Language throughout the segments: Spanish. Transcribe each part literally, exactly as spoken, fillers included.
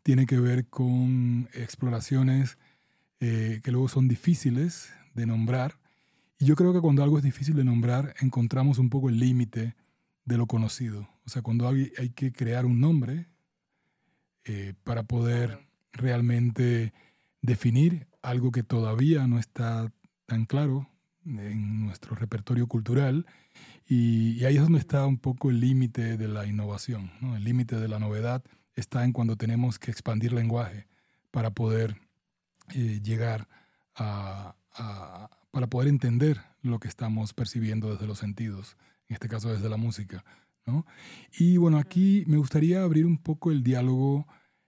tiene que ver con exploraciones eh, que luego son difíciles de nombrar. Y yo creo que cuando algo es difícil de nombrar, encontramos un poco el límite de lo conocido. O sea, cuando hay, hay que crear un nombre eh, para poder Claro. realmente definir algo que todavía no está tan claro en nuestro repertorio cultural. Y, y ahí es donde está un poco el límite de la innovación, ¿no? El límite de la novedad está en cuando tenemos que expandir lenguaje para poder eh, llegar a, a- para poder entender lo que estamos percibiendo desde los sentidos, en este caso desde la música, ¿no? Y bueno, Ujú. aquí me gustaría abrir un poco el diálogo.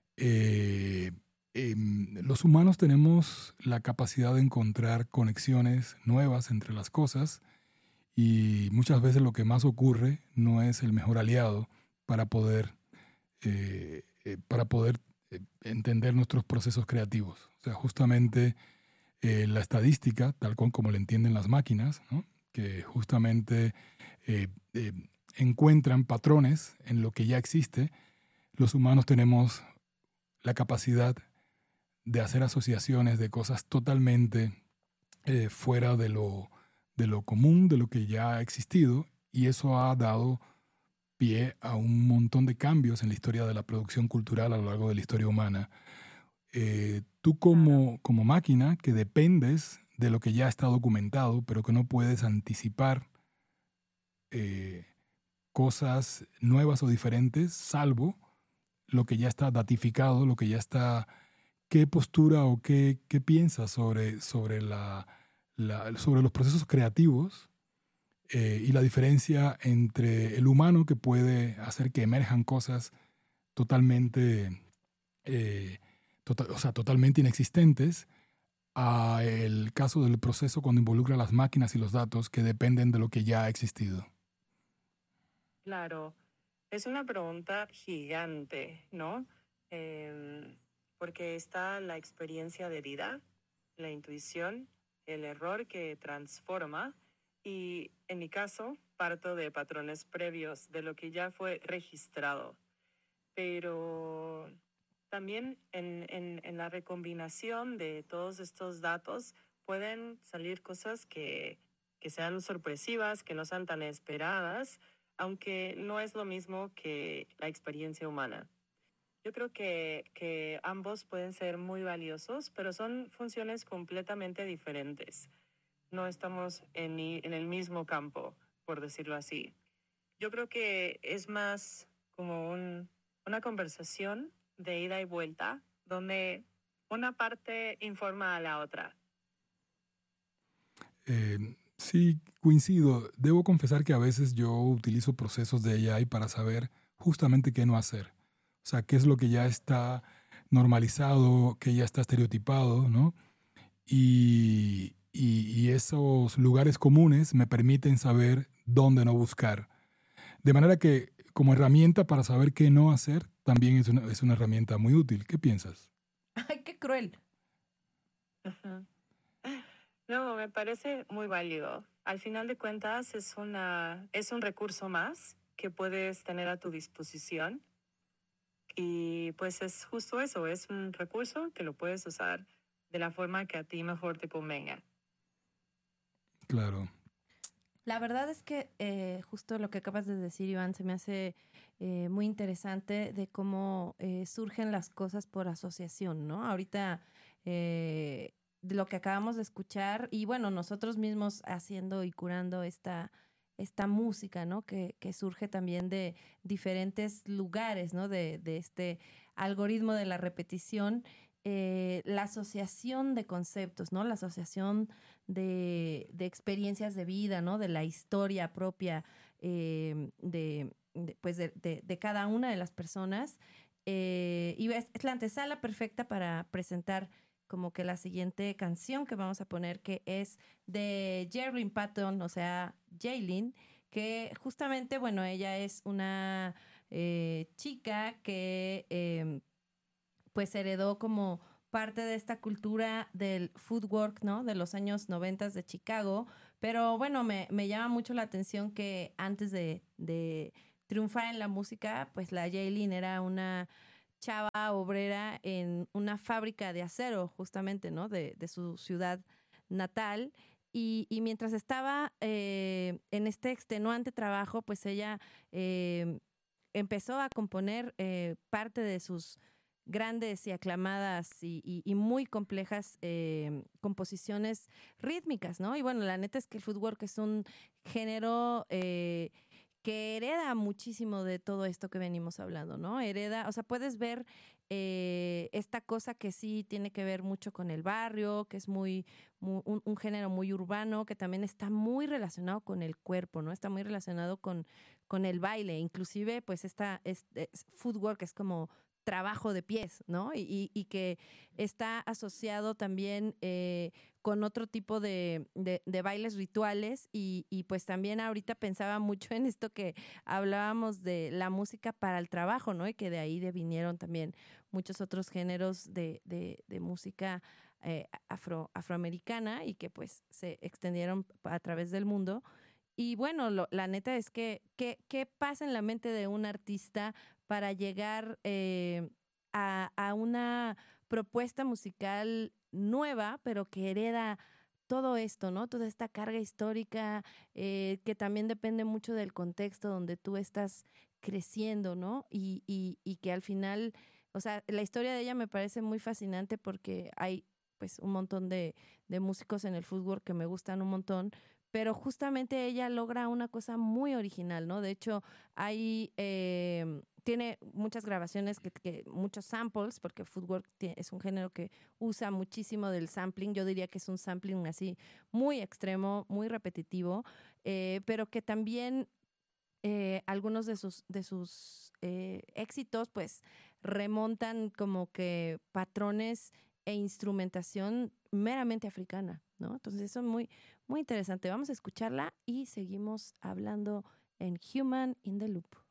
eh, em, los humanos tenemos la capacidad de encontrar conexiones nuevas entre las cosas y muchas veces lo que más ocurre no es el mejor aliado para poder, eh, eh, para poder eh, entender nuestros procesos creativos. O sea, justamente eh, la estadística, tal cual como la entienden las máquinas, ¿no? Que justamente eh, eh, encuentran patrones en lo que ya existe, los humanos tenemos la capacidad de hacer asociaciones de cosas totalmente eh, fuera de lo, de lo común, de lo que ya ha existido, y eso ha dado pie a un montón de cambios en la historia de la producción cultural a lo largo de la historia humana. Eh, tú Claro. como, como máquina que dependes de lo que ya está documentado, pero que no puedes anticipar eh, cosas nuevas o diferentes, salvo lo que ya está datificado, lo que ya está. ¿Qué postura o qué, qué piensas sobre, sobre, la, la- sobre los procesos creativos eh, y la diferencia entre el humano que puede hacer que emerjan cosas totalmente, eh, tota- o sea, totalmente inexistentes, a el caso del proceso cuando involucra las máquinas y los datos que dependen de lo que ya ha existido? Claro, es una pregunta gigante, ¿no? Em, Porque está la experiencia de vida, la intuición, el error que transforma y, en mi caso, parto de patrones previos, de lo que ya fue registrado. Pero también en, en, en la recombinación de todos estos datos pueden salir cosas que, que sean sorpresivas, que no sean tan esperadas, aunque no es lo mismo que la experiencia humana. Yo creo que, que ambos pueden ser muy valiosos, pero son funciones completamente diferentes. No estamos en, i- en el mismo campo, por decirlo así. Yo creo que es más como un, una conversación de ida y vuelta, donde una parte informa a la otra. Eh, sí, coincido. Debo confesar que a veces yo utilizo procesos de A I para saber justamente qué no hacer. O sea, qué es lo que ya está normalizado, que ya está estereotipado, ¿no? Y, y- y esos lugares comunes me permiten saber dónde no buscar. De manera que como herramienta para saber qué no hacer, también es una, es una herramienta muy útil. ¿Qué piensas? Ay, qué cruel. Ujú. No, me parece muy válido. Al final de cuentas, es una, es un recurso más que puedes tener a tu disposición. Y pues es justo eso, es un recurso que lo puedes usar de la forma que a ti mejor te convenga. Claro. La verdad es que eh, justo lo que acabas de decir, Iván, se me hace eh, muy interesante de cómo eh, surgen las cosas por asociación, ¿no? Ahorita eh, de lo que acabamos de escuchar y bueno, nosotros mismos haciendo y curando esta, esta música, ¿no? Que, que surge también de diferentes lugares, ¿no? De, de este algoritmo de la repetición, eh, la asociación de conceptos, ¿no? La asociación de, de experiencias de vida, ¿no? De la historia propia eh, de, de, pues de, de, de cada una de las personas. Eh, y es, es la antesala perfecta para presentar como que la siguiente canción que vamos a poner, que es de Jerlyn Patton, o sea, Jaylin, que justamente, bueno, ella es una eh, chica que eh, pues heredó como parte de esta cultura del footwork, ¿no? De los años noventas de Chicago. Pero bueno, me, me llama mucho la atención que antes de, de triunfar en la música, pues la Jaylin era una chava obrera en una fábrica de acero, justamente, ¿no? De, de su ciudad natal. Y, y mientras estaba eh, en este extenuante trabajo, pues ella eh, empezó a componer eh, parte de sus grandes y aclamadas y, y, y muy complejas eh, composiciones rítmicas, ¿no? Y bueno, la neta es que el footwork es un género eh, que hereda muchísimo de todo esto que venimos hablando, ¿no? Hereda, o sea, puedes ver eh, esta cosa que sí tiene que ver mucho con el barrio, que es muy, muy un, un género muy urbano, que también está muy relacionado con el cuerpo, ¿no? Está muy relacionado con, con el baile, inclusive pues esta es, es, footwork es como trabajo de pies, ¿no? Y, y, y que está asociado también eh, con otro tipo de, de, de bailes rituales y, y pues también ahorita pensaba mucho en esto que hablábamos de la música para el trabajo, ¿no? Y que de ahí devinieron también muchos otros géneros de, de, de música eh, afro, afroamericana y que pues se extendieron a través del mundo. Y bueno, lo, la neta es que, ¿qué, ¿qué pasa en la mente de un artista para llegar eh, a, a una propuesta musical nueva, pero que hereda todo esto, ¿no? Toda esta carga histórica eh, que también depende mucho del contexto donde tú estás creciendo, ¿no? Y, y, y que al final, o sea, la historia de ella me parece muy fascinante porque hay pues un montón de, de músicos en el fútbol que me gustan un montón, pero justamente ella logra una cosa muy original, ¿no? De hecho, hay... Eh, tiene muchas grabaciones, que, que muchos samples, porque footwork es un género que usa muchísimo del sampling. Yo diría que es un sampling así muy extremo, muy repetitivo, eh, pero que también eh, algunos de sus, de sus eh, éxitos pues remontan como que patrones e instrumentación meramente africana, ¿no? Entonces eso es muy, muy interesante. Vamos a escucharla y seguimos hablando en Human in the Loop.